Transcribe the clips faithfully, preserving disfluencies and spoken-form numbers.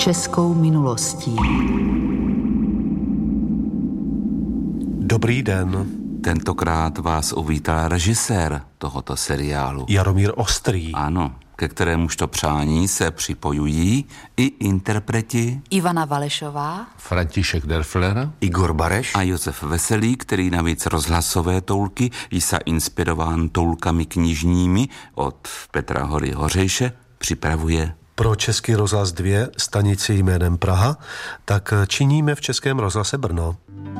českou minulostí. Dobrý den. Tentokrát vás uvítal režisér tohoto seriálu. Jaromír Ostrý. Ano, ke kterémuž to přání se připojují i interpreti Ivana Valešová, František Derfler, Igor Bareš a Josef Veselý, který navíc rozhlasové toulky jsa inspirován toulkami knižními od Petra Hory Hořejše připravuje. Pro Český rozhlas dva stanici jménem Praha, tak činíme v Českém rozhlase Brno.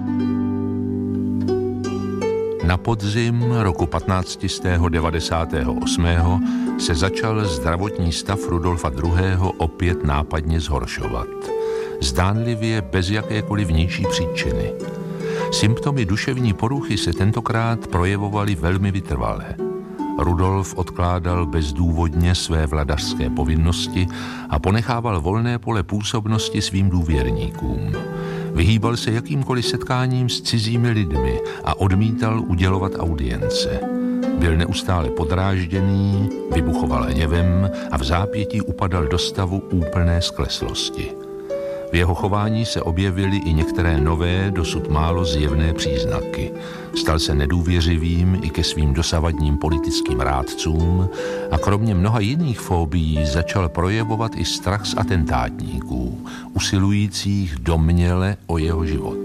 Na podzim roku patnáct devadesát osm se začal zdravotní stav Rudolfa druhého. opět nápadně zhoršovat. Zdánlivě bez jakékoliv vnější příčiny. Symptomy duševní poruchy se tentokrát projevovaly velmi vytrvale. Rudolf odkládal bezdůvodně své vladařské povinnosti a ponechával volné pole působnosti svým důvěrníkům. Vyhýbal se jakýmkoliv setkáním s cizími lidmi a odmítal udělovat audience. Byl neustále podrážděný, vybuchoval hněvem a v zápětí upadal do stavu úplné skleslosti. V jeho chování se objevily i některé nové, dosud málo zjevné příznaky. Stal se nedůvěřivým i ke svým dosavadním politickým rádcům a kromě mnoha jiných fobií začal projevovat i strach z atentátníků, usilujících domněle o jeho život.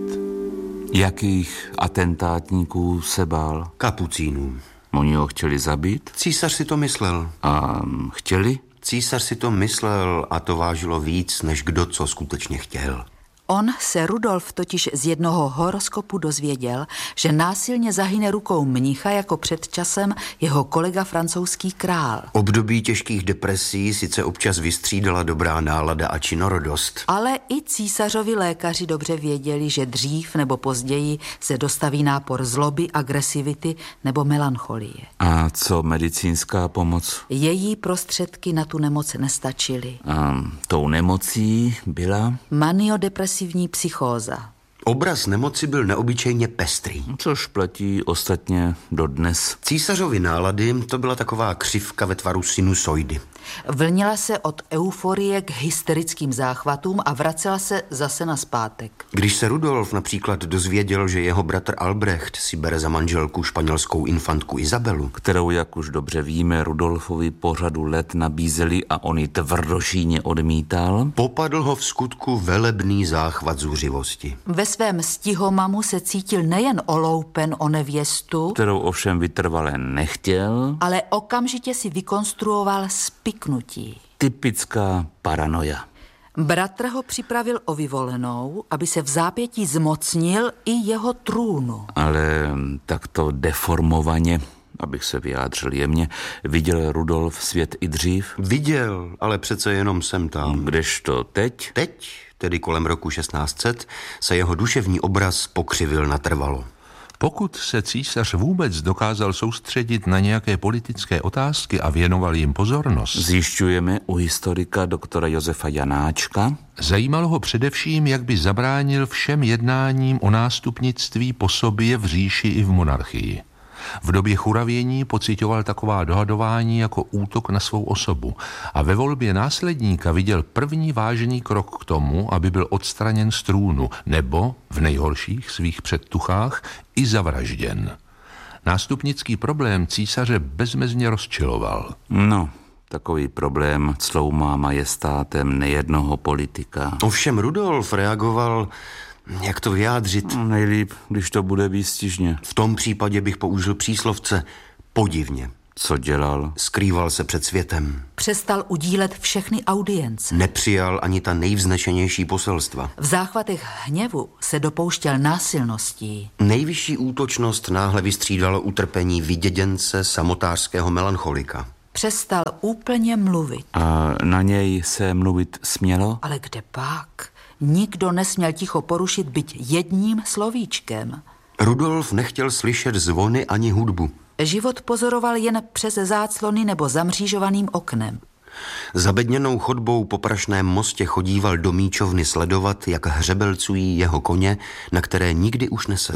Jakých atentátníků se bál? Kapucínů. Oni ho chtěli zabít? Císař si to myslel. A chtěli? Císař si to myslel a to vážilo víc, než kdo co skutečně chtěl. On se Rudolf totiž z jednoho horoskopu dozvěděl, že násilně zahyne rukou mnicha jako před časem jeho kolega francouzský král. Období těžkých depresí sice občas vystřídala dobrá nálada a činorodost. Ale i císařovi lékaři dobře věděli, že dřív nebo později se dostaví nápor zloby, agresivity nebo melancholie. A co medicínská pomoc? Její prostředky na tu nemoc nestačily. A tou nemocí byla? Maniodepresivní psychóza. Obraz nemoci byl neobyčejně pestrý. Což platí ostatně dodnes. Císařovy nálady to byla taková křivka ve tvaru sinusoidy. Vlnila se od euforie k hysterickým záchvatům a vracela se zase nazpátek. Když se Rudolf například dozvěděl, že jeho bratr Albrecht si bere za manželku španělskou infantku Izabelu, kterou, jak už dobře víme, Rudolfovi po řadu let nabízeli a on ji tvrdošíně odmítal, popadl ho v skutku velebný záchvat zuřivosti. Ve svém stihomamu se cítil nejen oloupen o nevěstu, kterou ovšem vytrvale nechtěl, ale okamžitě si vykonstruoval spiknutí. Typická paranoja. Bratr ho připravil o vyvolenou, aby se v zápětí zmocnil i jeho trůnu. Ale takto deformovaně, abych se vyjádřil jemně, viděl Rudolf svět i dřív? Viděl, ale přece jenom sem tam. Kdežto teď? Teď, tedy kolem roku šestnáct set, se jeho duševní obraz pokřivil natrvalo. Pokud se císař vůbec dokázal soustředit na nějaké politické otázky a věnoval jim pozornost, zjišťujeme u historika doktora Josefa Janáčka, zajímalo ho především, jak by zabránil všem jednáním o nástupnictví po sobě v říši i v monarchii. V době churavění pociťoval taková dohadování jako útok na svou osobu a ve volbě následníka viděl první vážný krok k tomu, aby byl odstraněn z trůnu nebo, v nejhorších svých předtuchách, i zavražděn. Nástupnický problém císaře bezmezně rozčiloval. No, takový problém cloumá majestátem nejednoho politika. Ovšem Rudolf reagoval, jak to vyjádřit? No, nejlíp, když to bude výstižně. V tom případě bych použil příslovce podivně. Co dělal? Skrýval se před světem. Přestal udílet všechny audience. Nepřijal ani ta nejvznešenější poselstva. V záchvatech hněvu se dopouštěl násilností. Nejvyšší útočnost náhle vystřídalo utrpení vyděděnce samotářského melancholika. Přestal úplně mluvit. A na něj se mluvit smělo? Ale kde pak? Nikdo nesměl ticho porušit byť jedním slovíčkem. Rudolf nechtěl slyšet zvony ani hudbu. Život pozoroval jen přes záclony nebo zamřížovaným oknem. Zabedněnou chodbou po prašném mostě chodíval do míčovny sledovat, jak hřebelcují jeho koně, na které nikdy už nesedl.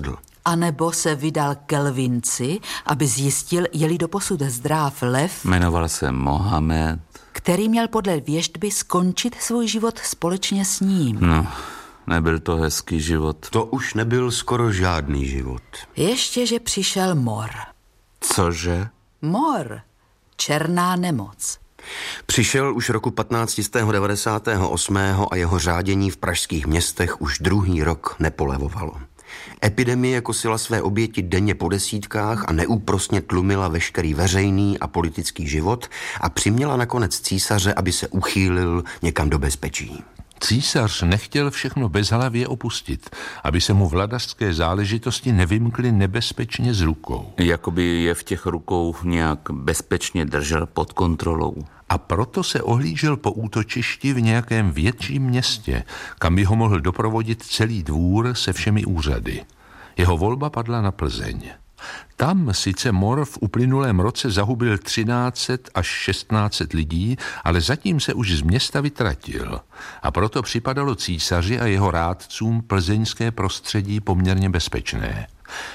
anebo se vydal k Kelvinci, aby zjistil, je-li doposud zdráv lev, Jmenoval se Mohamed. který měl podle věštby skončit svůj život společně s ním. No, nebyl to hezký život. To už nebyl skoro žádný život. Ještě, že přišel mor. Cože? Mor, černá nemoc. Přišel už roku patnáct devadesát osm a jeho řádění v pražských městech už druhý rok nepolevovalo. Epidemie kosila své oběti denně po desítkách a neúprosně tlumila veškerý veřejný a politický život a přiměla nakonec císaře, aby se uchýlil někam do bezpečí. Císař nechtěl všechno bezhlavě opustit, aby se mu vladařské záležitosti nevymkly nebezpečně z rukou. Jakoby je v těch rukou nějak bezpečně držel pod kontrolou. A proto se ohlížel po útočišti v nějakém větším městě, kam by ho mohl doprovodit celý dvůr se všemi úřady. Jeho volba padla na Plzeň. Tam sice mor v uplynulém roce zahubil třináct set až šestnáct set lidí, ale zatím se už z města vytratil. A proto připadalo císaři a jeho rádcům plzeňské prostředí poměrně bezpečné.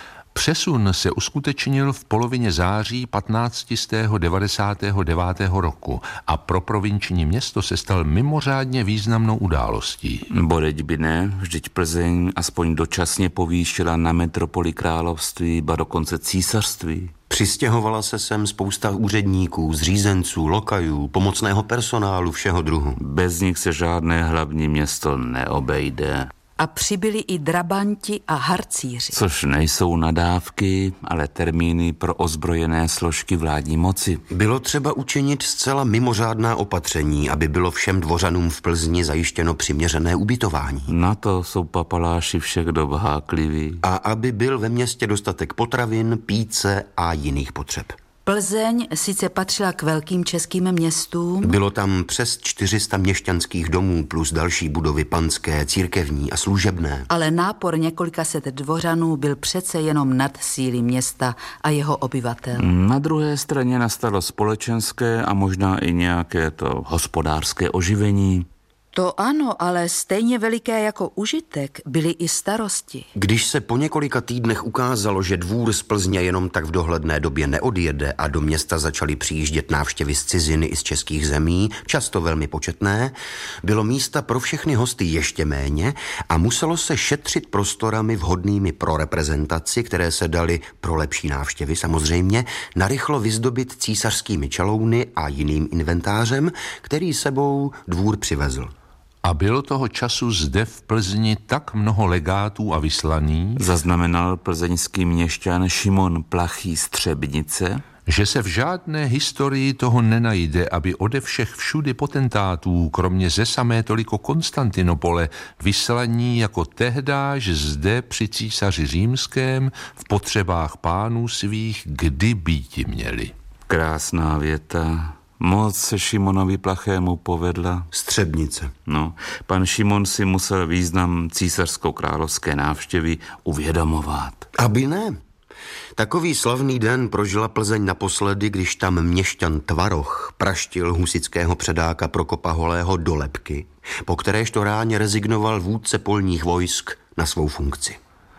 Přesun se uskutečnil v polovině září patnáct devadesát devět roku a pro provinční město se stal mimořádně významnou událostí. Bodeť by ne, vždyť Plzeň aspoň dočasně povýšila na metropoli království, ba dokonce císařství. Přistěhovala se sem spousta úředníků, zřízenců, lokajů, pomocného personálu všeho druhu. Bez nich se žádné hlavní město neobejde. A přibyli i drabanti a harcíři. Což nejsou nadávky, ale termíny pro ozbrojené složky vládní moci. Bylo třeba učinit zcela mimořádná opatření, aby bylo všem dvořanům v Plzni zajištěno přiměřené ubytování. Na to jsou papaláši všech dob hákliví. A aby byl ve městě dostatek potravin, píce a jiných potřeb. Plzeň sice patřila k velkým českým městům. Bylo tam přes čtyři sta měšťanských domů plus další budovy panské, církevní a služebné. Ale nápor několika set dvořanů byl přece jenom nad síly města a jeho obyvatel. Na druhé straně nastalo společenské a možná i nějaké to hospodářské oživení. To ano, ale stejně veliké jako užitek byly i starosti. Když se po několika týdnech ukázalo, že dvůr z Plzně jenom tak v dohledné době neodjede a do města začaly přijíždět návštěvy z ciziny i z českých zemí, často velmi početné, bylo místa pro všechny hosty ještě méně a muselo se šetřit prostorami vhodnými pro reprezentaci, které se daly pro lepší návštěvy samozřejmě, narychlo vyzdobit císařskými čalouny a jiným inventářem, který sebou dvůr přivezl. A bylo toho času zde v Plzni tak mnoho legátů a vyslaných, Zaznamenal plzeňský měšťan Šimon Plachý z Třebnice, že se v žádné historii toho nenajde, aby ode všech všudy potentátů, kromě ze samé toliko Konstantinopole, vyslaní jako tehdáž zde při císaři římském v potřebách pánů svých kdy býti měli. Krásná věta. Moc se Šimonovi Plachému povedla. Střebnice. No, pan Šimon si musel význam císařsko-královské návštěvy uvědomovat. Aby ne. Takový slavný den prožila Plzeň naposledy, když tam měšťan Tvaroch praštil husického předáka Prokopa Holého do lebky, po kteréžto ráně rezignoval vůdce polních vojsk na svou funkci.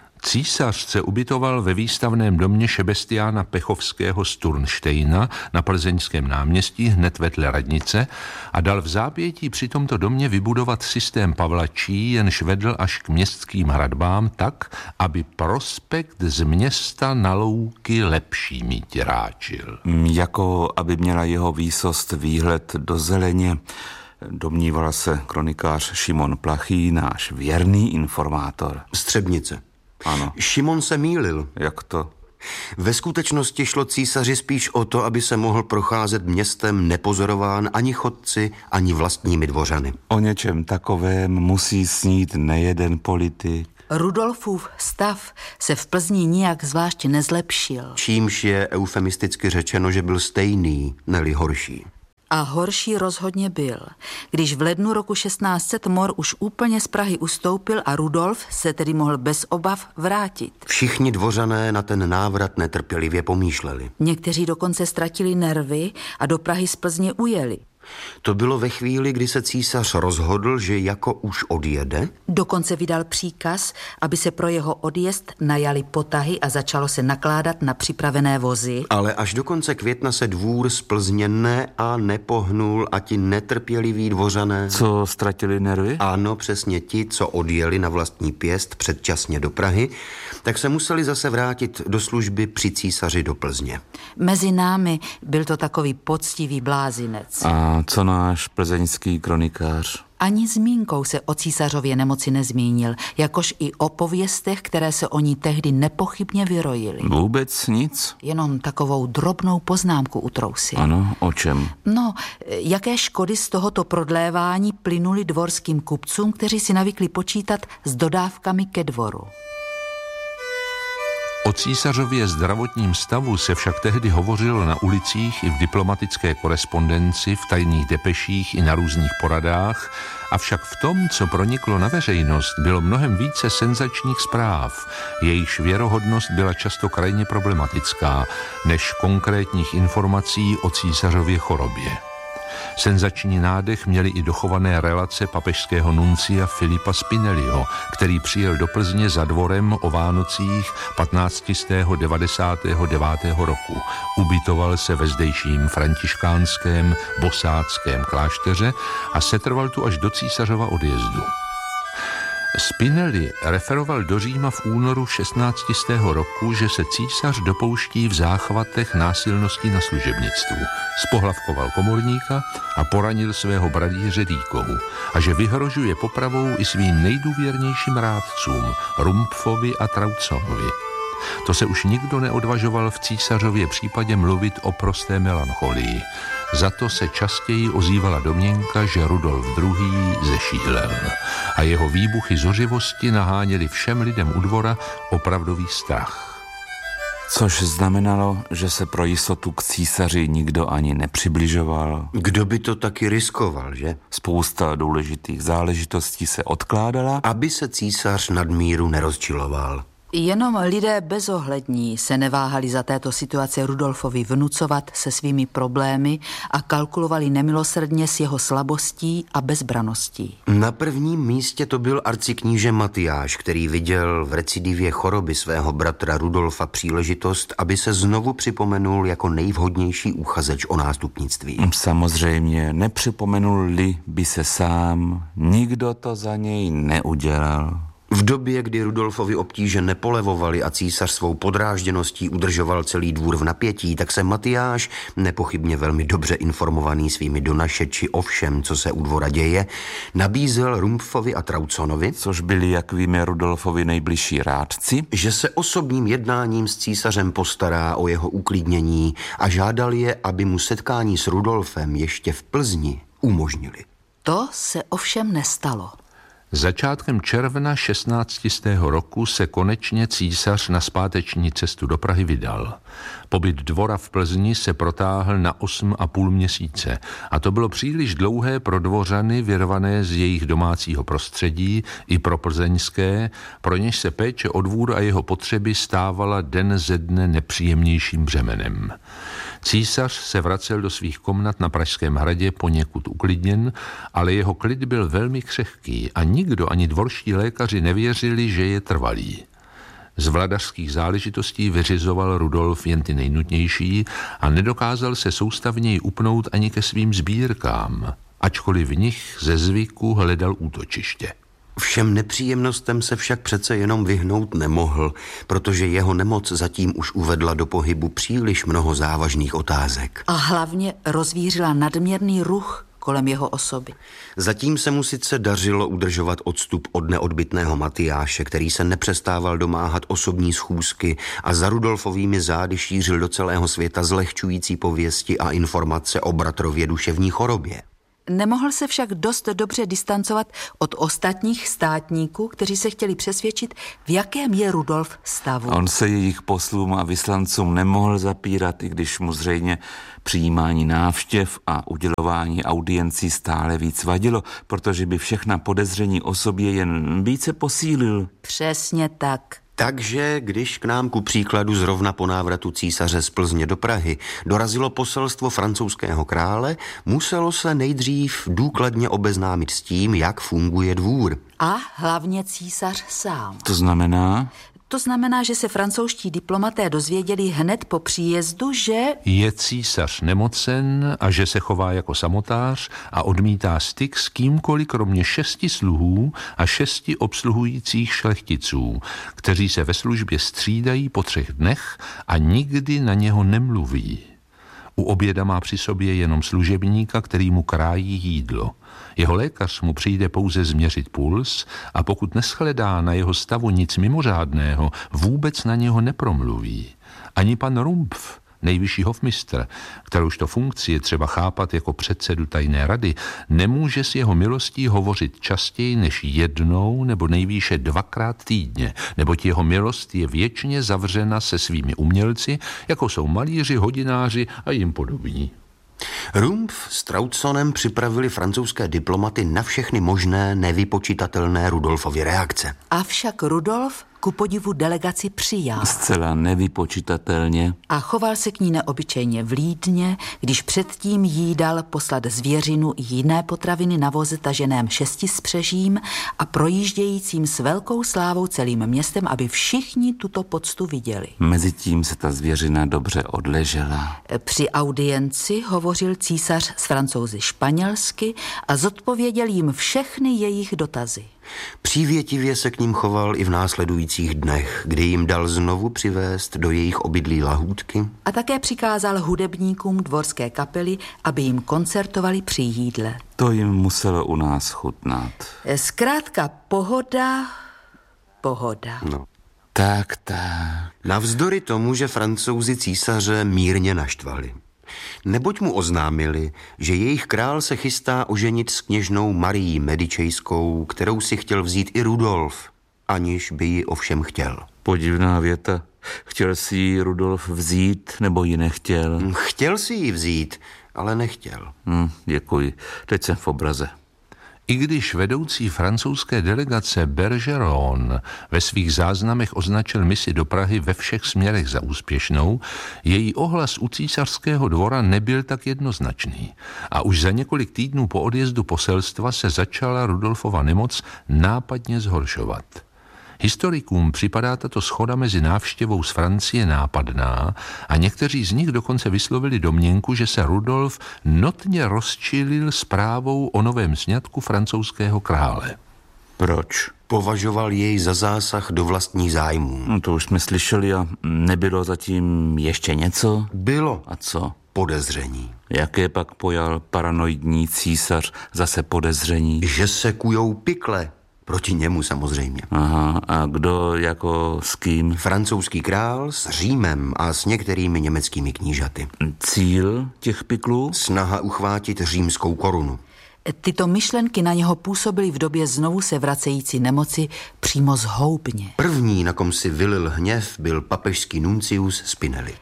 Císař se ubytoval ve výstavném domě Šebestiána Pechovského z Turnštejna na plzeňském náměstí hned vedle radnice a dal v zápětí při tomto domě vybudovat systém pavlačí, jenž vedl až k městským hradbám tak, aby prospekt z města na louky lepší mít ráčil. Jako aby měla jeho výsost výhled do zeleně, domníval se kronikář Šimon Plachý, náš věrný informátor. Střebnice. Ano. Šimon se mýlil. Jak to? Ve skutečnosti šlo císaři spíš o to, aby se mohl procházet městem nepozorován ani chodci, ani vlastními dvořany. O něčem takovém musí snít nejeden politik. Rudolfův stav se v Plzni nijak zvlášť nezlepšil. Čímž je eufemisticky řečeno, že byl stejný, ne-li horší. A horší rozhodně byl, když v lednu roku šestnáct set mor už úplně z Prahy ustoupil a Rudolf se tedy mohl bez obav vrátit. Všichni dvořané na ten návrat netrpělivě pomýšleli. Někteří dokonce ztratili nervy a do Prahy z Plzně ujeli. To bylo ve chvíli, kdy se císař rozhodl, že jako už odjede? Dokonce vydal příkaz, aby se pro jeho odjezd najali potahy a začalo se nakládat na připravené vozy. Ale až do konce května se dvůr z Plzně ne a nepohnul a ti netrpěliví dvořané... Co ztratili nervy? Ano, přesně ti, co odjeli na vlastní pěst předčasně do Prahy, tak se museli zase vrátit do služby při císaři do Plzně. Mezi námi byl to takový poctivý blázinec. A co náš plzeňský kronikář? Ani zmínkou se o císařově nemoci nezmínil, jakož i o pověstech, které se o ní tehdy nepochybně vyrojily. Vůbec nic? Jenom takovou drobnou poznámku utrousil. Ano, o čem? No, jaké škody z tohoto prodlévání plynuly dvorským kupcům, kteří si navykli počítat s dodávkami ke dvoru. O císařově zdravotním stavu se však tehdy hovořilo na ulicích i v diplomatické korespondenci, v tajných depeších i na různých poradách, avšak v tom, co proniklo na veřejnost, bylo mnohem více senzačních zpráv. Jejichž věrohodnost byla často krajně problematická, než konkrétních informací o císařově chorobě. Senzační nádech měly i dochované relace papežského nuncia Filipa Spinelliho, který přijel do Plzně za dvorem o Vánocích patnáctistého devadesátého devátého roku. Ubytoval se ve zdejším františkánském bosáckém klášteře a setrval tu až do císařova odjezdu. Spinelli referoval do Říma v únoru šestnáctistého roku, že se císař dopouští v záchvatech násilností na služebnictvu. Spohlavkoval komorníka a poranil svého bradýře Dýkovu a že vyhrožuje popravou i svým nejdůvěrnějším rádcům Rumpfovi a Trauconovi. To se už nikdo neodvažoval v císařově případě mluvit o prosté melancholii. Za to se častěji ozývala domněnka, že Rudolf druhý. zešílel a jeho výbuchy zuřivosti naháněly všem lidem u dvora opravdový strach. Což znamenalo, že se pro jistotu k císaři nikdo ani nepřibližoval. Kdo by to taky riskoval, že? Spousta důležitých záležitostí se odkládala, aby se císař nadmíru nerozčiloval. Jenom lidé bezohlední se neváhali za této situace Rudolfovi vnucovat se svými problémy a kalkulovali nemilosrdně s jeho slabostí a bezbranností. Na prvním místě to byl arcikníže Matyáš, který viděl v recidivě choroby svého bratra Rudolfa příležitost, aby se znovu připomenul jako nejvhodnější uchazeč o nástupnictví. Samozřejmě, nepřipomenul-li by se sám, nikdo to za něj neudělal. V době, kdy Rudolfovi obtíže nepolevovali a císař svou podrážděností udržoval celý dvůr v napětí, tak se Matyáš, nepochybně velmi dobře informovaný svými donašeči o všem, co se u dvora děje, nabízel Rumpfovi a Trauconovi, což byli, jak víme, Rudolfovi nejbližší rádci, že se osobním jednáním s císařem postará o jeho uklidnění a žádal je, aby mu setkání s Rudolfem ještě v Plzni umožnili. To se ovšem nestalo. Začátkem června šestnáctistého roku se konečně císař na zpáteční cestu do Prahy vydal. Pobyt dvora v Plzni se protáhl na osm a půl měsíce a to bylo příliš dlouhé pro dvořany vyrvané z jejich domácího prostředí i pro plzeňské, pro něž se péče o dvůr a jeho potřeby stávala den ze dne nepříjemnějším břemenem. Císař se vracel do svých komnat na Pražském hradě poněkud uklidněn, ale jeho klid byl velmi křehký a nikdo, ani dvorští lékaři nevěřili, že je trvalý. Z vladařských záležitostí vyřizoval Rudolf jen ty nejnutnější a nedokázal se soustavněji upnout ani ke svým sbírkám, ačkoliv v nich ze zvyku hledal útočiště. Všem nepříjemnostem se však přece jenom vyhnout nemohl, protože jeho nemoc zatím už uvedla do pohybu příliš mnoho závažných otázek. A hlavně rozvířila nadměrný ruch kolem jeho osoby. Zatím se mu sice dařilo udržovat odstup od neodbytného Matyáše, který se nepřestával domáhat osobní schůzky a za Rudolfovými zády šířil do celého světa zlehčující pověsti a informace o bratrově duševní chorobě. Nemohl se však dost dobře distancovat od ostatních státníků, kteří se chtěli přesvědčit, v jakém je Rudolf stavu. On se jejich poslům a vyslancům nemohl zapírat, i když mu zřejmě přijímání návštěv a udělování audiencí stále víc vadilo, protože by všechna podezření o sobě jen více posílil. Přesně tak. Takže když k nám ku příkladu zrovna po návratu císaře z Plzně do Prahy dorazilo poselstvo francouzského krále, muselo se nejdřív důkladně obeznámit s tím, jak funguje dvůr. A hlavně císař sám. To znamená? To znamená, že se francouzští diplomaté dozvěděli hned po příjezdu, že je císař nemocen a že se chová jako samotář a odmítá styk s kýmkoliv kromě šesti sluhů a šesti obsluhujících šlechticů, kteří se ve službě střídají po třech dnech a nikdy na něho nemluví. U oběda má při sobě jenom služebníka, který mu krájí jídlo. Jeho lékař mu přijde pouze změřit puls a pokud neshledá na jeho stavu nic mimořádného, vůbec na něho nepromluví. Ani pan Rumpf, nejvyšší hofmistr, kterouž to funkci je třeba chápat jako předsedu tajné rady, nemůže s jeho milostí hovořit častěji než jednou nebo nejvýše dvakrát týdně, neboť jeho milost je věčně zavřena se svými umělci, jako jsou malíři, hodináři a jim podobní. Rumpf s Trautsonem připravili francouzské diplomaty na všechny možné nevypočitatelné Rudolfovy reakce. Avšak Rudolf ku podivu delegaci přijal. Zcela nevypočitatelně. A choval se k ní neobyčejně vlídně, když předtím jí dal poslat zvěřinu i jiné potraviny na voze taženém šestispřežím a projíždějícím s velkou slávou celým městem, aby všichni tuto poctu viděli. Mezitím se ta zvěřina dobře odležela. Při audienci hovořil císař s Francouzi španělsky a zodpověděl jim všechny jejich dotazy. Přívětivě se k ním choval i v následujících dnech, kdy jim dal znovu přivést do jejich obydlí lahůdky. A také přikázal hudebníkům dvorské kapely, aby jim koncertovali při jídle. To jim muselo u nás chutnat. Zkrátka pohoda, pohoda. No. Tak, tak. Navzdory tomu, že Francouzi císaře mírně naštvali. Neboť mu oznámili, že jejich král se chystá oženit s kněžnou Marií Medičejskou, kterou si chtěl vzít i Rudolf, aniž by ji ovšem chtěl. Podivná věta. Chtěl si ji Rudolf vzít, nebo ji nechtěl? Chtěl si ji vzít, ale nechtěl. Hm, děkuji. Teď jsem v obraze. I když vedoucí francouzské delegace Bergeron ve svých záznamech označil misi do Prahy ve všech směrech za úspěšnou, její ohlas u císařského dvora nebyl tak jednoznačný. A už za několik týdnů po odjezdu poselstva se začala Rudolfova nemoc nápadně zhoršovat. Historikům připadá tato shoda mezi návštěvou z Francie nápadná a někteří z nich dokonce vyslovili domněnku, že se Rudolf notně rozčilil zprávou o novém sňatku francouzského krále. Proč? Považoval jej za zásah do vlastních zájmů. No to už jsme slyšeli a nebylo zatím ještě něco? Bylo. A co? Podezření. Jaké pak pojal paranoidní císař zase podezření? Že se kujou pikle. Proti němu samozřejmě. Aha, a kdo jako s kým? Francouzský král s Římem a s některými německými knížaty. Cíl těch piklů? Snaha uchvátit římskou korunu. Tyto myšlenky na něho působily v době znovu se vracející nemoci přímo zhoubně. První, na kom si vylil hněv, byl papežský nuncius Spinelli.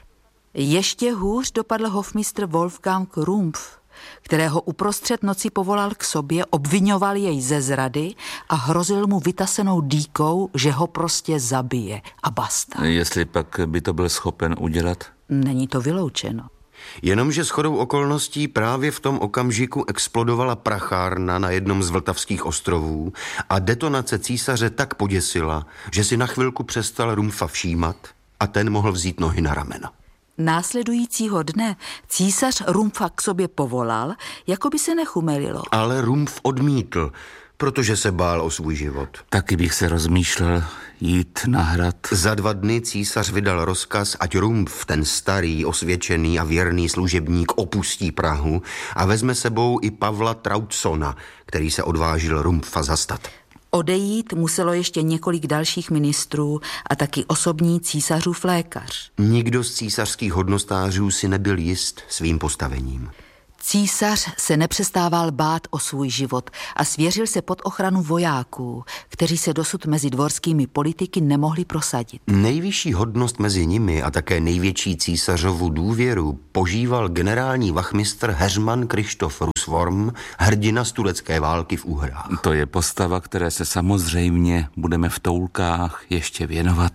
Ještě hůř dopadl hofmistr Wolfgang Rumpf, kterého uprostřed noci povolal k sobě, obvinoval jej ze zrady a hrozil mu vytasenou dýkou, že ho prostě zabije a basta. Jestli pak by to byl schopen udělat? Není to vyloučeno. Jenomže shodou okolností právě v tom okamžiku explodovala prachárna na jednom z Vltavských ostrovů a detonace císaře tak poděsila, že si na chvilku přestal Rumpfa všímat a ten mohl vzít nohy na ramena. Následujícího dne císař Rumpfa k sobě povolal, jako by se nechumelilo. Ale Rumpf odmítl, protože se bál o svůj život. Taky bych se rozmýšlel jít na hrad. Za dva dny císař vydal rozkaz, ať Rumpf, ten starý, osvědčený a věrný služebník, opustí Prahu a vezme sebou i Pavla Trautsona, který se odvážil Rumpfa zastat. Odejít muselo ještě několik dalších ministrů a taky osobní císařův lékař. Nikdo z císařských hodnostářů si nebyl jist svým postavením. Císař se nepřestával bát o svůj život a svěřil se pod ochranu vojáků, kteří se dosud mezi dvorskými politiky nemohli prosadit. Nejvyšší hodnost mezi nimi a také největší císařovu důvěru požíval generální vachmistr Heřman Kryštof Ruslan. Worm, hrdina z turecké války v Úhrách. To je postava, které se samozřejmě budeme v toulkách ještě věnovat.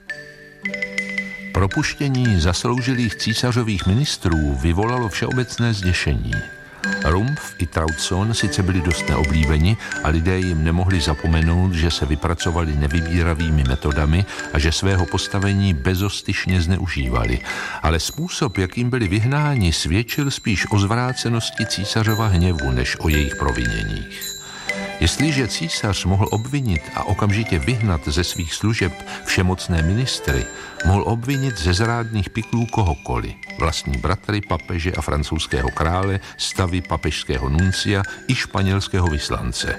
Propuštění zasloužilých císařových ministrů vyvolalo všeobecné zděšení. Rumpf i Trautson sice byli dost neoblíbeni a lidé jim nemohli zapomenout, že se vypracovali nevybíravými metodami a že svého postavení bezostyšně zneužívali. Ale způsob, jakým byli vyhnáni, svědčil spíš o zvrácenosti císařova hněvu, než o jejich proviněních. Jestliže císař mohl obvinit a okamžitě vyhnat ze svých služeb všemocné ministry, mohl obvinit ze zrádných pyklů kohokoliv, vlastní bratry, papeže a francouzského krále, stavy papežského nuncia i španělského vyslance.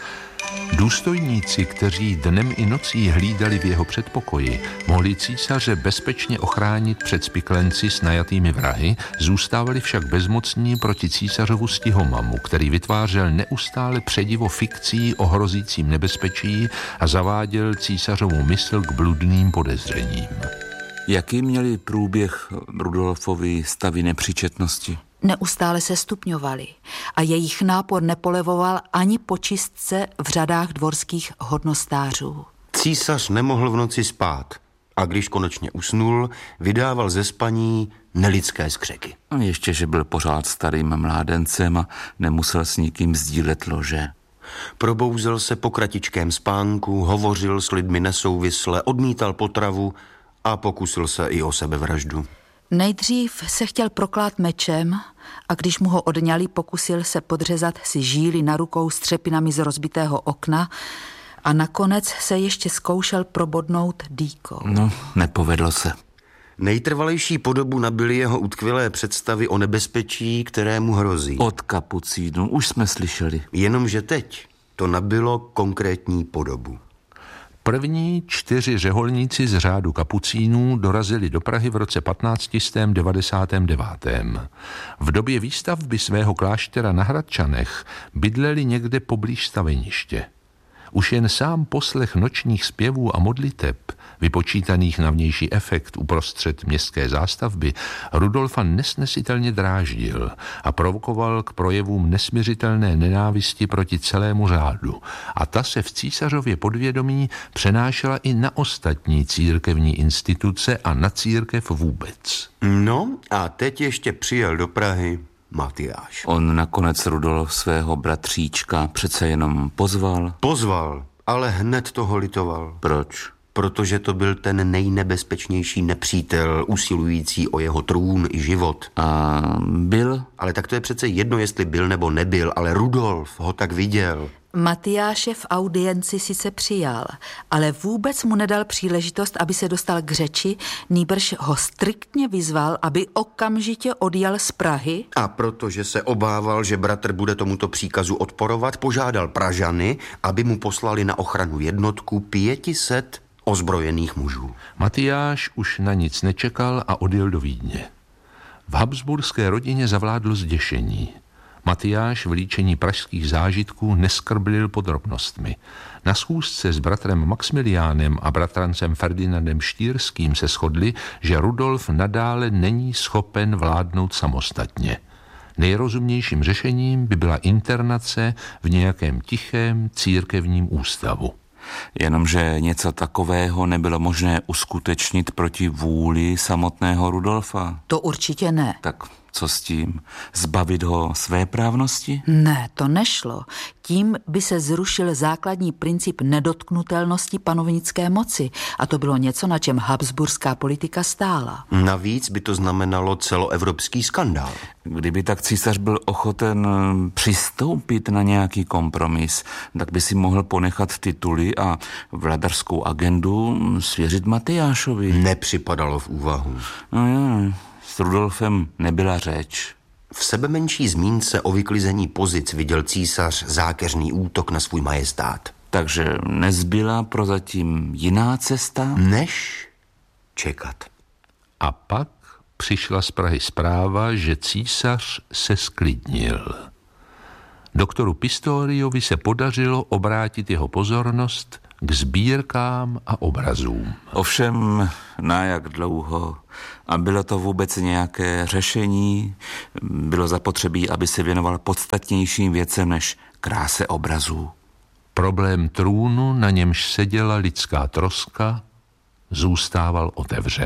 Důstojníci, kteří dnem i nocí hlídali v jeho předpokoji, mohli císaře bezpečně ochránit před spiklenci s najatými vrahy, zůstávali však bezmocní proti císařovu stihomamu, který vytvářel neustále předivo fikcí o hrozícím nebezpečí a zaváděl císařovu mysl k bludným podezřením. Jaký měli průběh Rudolfovi stavy nepříčetnosti? Neustále se stupňovaly a jejich nápor nepolevoval ani po čistce v řadách dvorských hodnostářů. Císař nemohl v noci spát a když konečně usnul, vydával ze spaní nelidské skřeky. A ještě, že byl pořád starým mládencem a nemusel s nikým sdílet lože. Probouzel se po kratičkém spánku, hovořil s lidmi nesouvisle, odmítal potravu a pokusil se i o sebevraždu. Nejdřív se chtěl proklát mečem a když mu ho odňali, pokusil se podřezat si žíly na rukou s třepinami z rozbitého okna a nakonec se ještě zkoušel probodnout dýkou. No, nepovedlo se. Nejtrvalejší podobu nabyly jeho utkvělé představy o nebezpečí, které mu hrozí. Od kapucínů už jsme slyšeli. Jenomže teď to nabylo konkrétní podobu. První čtyři řeholníci z řádu kapucínů dorazili do Prahy v roce patnáct set devadesát devět. V době výstavby svého kláštera na Hradčanech bydleli někde poblíž staveniště. Už jen sám poslech nočních zpěvů a modliteb, vypočítaných na vnější efekt uprostřed městské zástavby, Rudolfa nesnesitelně dráždil a provokoval k projevům nesmiřitelné nenávisti proti celému řádu. A ta se v císařově podvědomí přenášela i na ostatní církevní instituce a na církev vůbec. No a teď ještě přijel do Prahy Matyáš. On nakonec Rudolf svého bratříčka přece jenom pozval. Pozval, ale hned toho litoval. Proč? Protože to byl ten nejnebezpečnější nepřítel, usilující o jeho trůn i život. A byl? Ale tak to je přece jedno, jestli byl nebo nebyl, ale Rudolf ho tak viděl. Matyáše v audienci sice přijal, ale vůbec mu nedal příležitost, aby se dostal k řeči, nýbrž ho striktně vyzval, aby okamžitě odjel z Prahy. A protože se obával, že bratr bude tomuto příkazu odporovat, požádal Pražany, aby mu poslali na ochranu jednotku pětiset ozbrojených mužů. Matyáš už na nic nečekal a odjel do Vídně. V habsburské rodině zavládlo zděšení. Matyáš v líčení pražských zážitků neskrblil podrobnostmi. Na schůzce s bratrem Maxmiliánem a bratrancem Ferdinandem Štýrským se shodli, že Rudolf nadále není schopen vládnout samostatně. Nejrozumnějším řešením by byla internace v nějakém tichém církevním ústavu. Jenomže něco takového nebylo možné uskutečnit proti vůli samotného Rudolfa. To určitě ne. Tak co s tím? Zbavit ho svéprávnosti? Ne, to nešlo. Tím by se zrušil základní princip nedotknutelnosti panovnické moci a to bylo něco, na čem habsburská politika stála. Navíc by to znamenalo celoevropský skandál. Kdyby tak císař byl ochoten přistoupit na nějaký kompromis, tak by si mohl ponechat tituly a vladařskou agendu svěřit Matyášovi. Nepřipadalo v úvahu. No jo, s Rudolfem nebyla řeč. V sebemenší zmínce o vyklizení pozic viděl císař zákeřný útok na svůj majestát. Takže nezbyla prozatím jiná cesta? Než čekat. A pak přišla z Prahy zpráva, že císař se sklidnil. Doktoru Pistoriovi se podařilo obrátit jeho pozornost k sbírkám a obrazům. Ovšem, na jak dlouho? A bylo to vůbec nějaké řešení? Bylo zapotřebí, aby se věnoval podstatnějším věcem než kráse obrazů? Problém trůnu, na němž seděla lidská troska, zůstával otevřen.